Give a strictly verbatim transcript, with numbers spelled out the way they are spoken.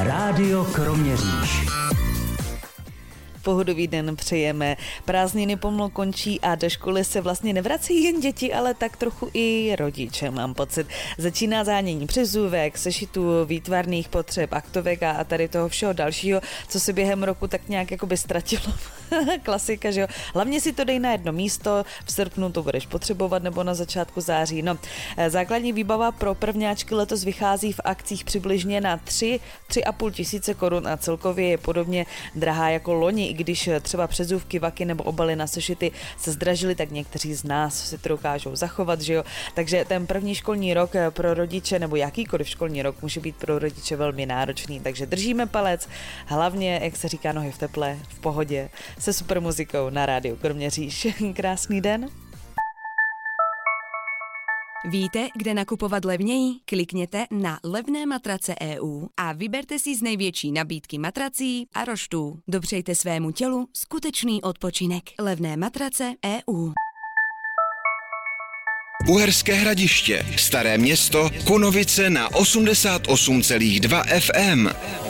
Rádio Kroměříž. Pohodový den přejeme. Prázdniny pomalu končí a do školy se vlastně nevrací jen děti, ale tak trochu i rodiče, mám pocit. Začíná zánění přezůvek, sešitů, výtvarných potřeb, aktovek a tady toho všeho dalšího, co se během roku tak nějak jakoby ztratilo. Klasika, že jo. Hlavně si to dej na jedno místo, v srpnu to budeš potřebovat nebo na začátku září. No, základní výbava pro prvňáčky letos vychází v akcích přibližně na tři, tři a půl tisíce korun a celkově je podobně drahá jako loni. I když třeba přezůvky, vaky nebo obaly na sešity se zdražily, tak někteří z nás si to dokážou zachovat, že jo. Takže ten první školní rok pro rodiče nebo jakýkoliv školní rok může být pro rodiče velmi náročný. Takže držíme palec, hlavně, jak se říká, nohy v teple, v pohodě, se super muzikou na rádiu Kroměříž. Krásný den. Víte, kde nakupovat levněji? Klikněte na levné matrace tečka e u a vyberte si z největší nabídky matrací a roštů. Dopřejte svému tělu skutečný odpočinek. Levné matrace tečka e u. Uherské Hradiště, Staré Město, Kunovice na osmdesát osm celá dva ef em.